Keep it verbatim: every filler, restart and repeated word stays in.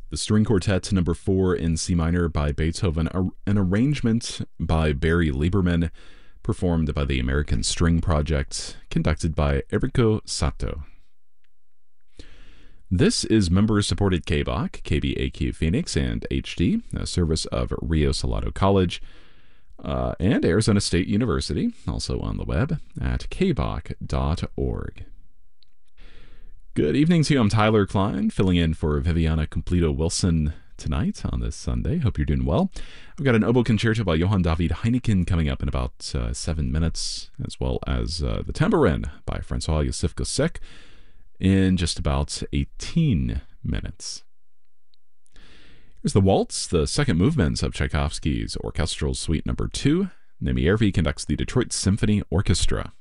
The String Quartet number four in C minor by Beethoven, an arrangement by Barry Lieberman, performed by the American String Project, conducted by Eriko Sato. This is member-supported K B O C, K B A Q Phoenix, and H D, a service of Rio Salado College, uh, and Arizona State University, also on the web at k b o c dot org. Good evening to you. I'm Tyler Klein, filling in for Viviana Completo Wilson tonight on this Sunday. Hope you're doing well. I've got an oboe concerto by Johann David Heineken coming up in about uh, seven minutes, as well as uh, the Tambourin by Francois Youssef Gossec in just about eighteen minutes. Here's the waltz, the second movement of Tchaikovsky's Orchestral Suite number two. Nemi Järvi conducts the Detroit Symphony Orchestra.